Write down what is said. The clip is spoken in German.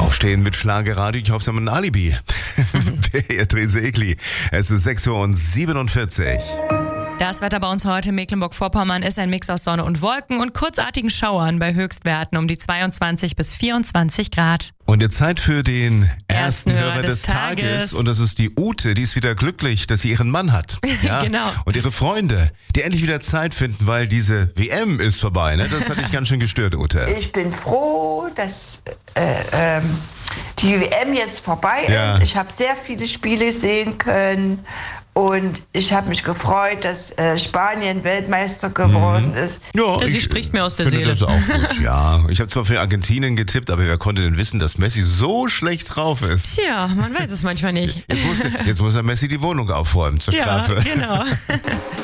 Aufstehen mit Schlagerradio. Ich hoffe, Sie haben ein Alibi. Beatrice Egli. Es ist 6:47 Uhr. Das Wetter bei uns heute in Mecklenburg-Vorpommern ist ein Mix aus Sonne und Wolken und kurzartigen Schauern bei Höchstwerten um die 22 bis 24 Grad. Und jetzt Zeit für den ersten Hörer Hörer des des Tages. Tages. Und das ist die Ute, die ist wieder glücklich, dass sie ihren Mann hat. Ja? Genau. Und ihre Freunde, die endlich wieder Zeit finden, weil diese WM ist vorbei. Ne? Das hat dich ganz schön gestört, Ute. Ich bin froh, dass die WM jetzt vorbei Ja. ist. Ich habe sehr viele Spiele sehen können und ich habe mich gefreut, dass Spanien Weltmeister geworden ist. Ja, Sie ich spricht mir aus der finde Seele. das auch gut. Ja, ich habe zwar für Argentinien getippt, aber wer konnte denn wissen, dass Messi so schlecht drauf ist? Tja, man weiß es manchmal nicht. Jetzt muss der Messi die Wohnung aufräumen zur Ja, Strafe. genau.